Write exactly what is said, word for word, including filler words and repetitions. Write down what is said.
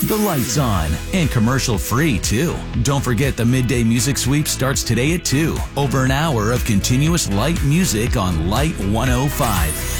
the lights on. And commercial free, too. Don't forget the Midday Music Sweep starts today at two. Over an hour of continuous light music on Light one oh five.